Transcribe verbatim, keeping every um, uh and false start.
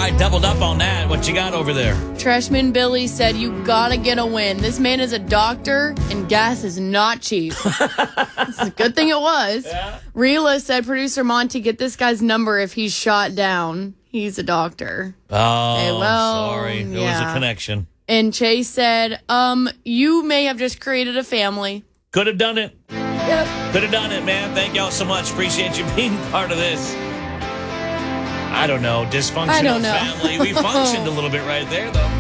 right, doubled up on that. What you got over there? Trashman Billy said, you gotta get a win. This man is a doctor, and gas is not cheap. It's a good thing it was. Yeah. Rila said, producer Monty, get this guy's number if he's shot down. He's a doctor. Oh, Hey, well, sorry. There was yeah. a connection. And Chase said, um, you may have just created a family. Could have done it. Yep. Could have done it, man. Thank y'all so much. Appreciate you being part of this. I don't know. Dysfunctional I don't know. family. We functioned a little bit right there, though.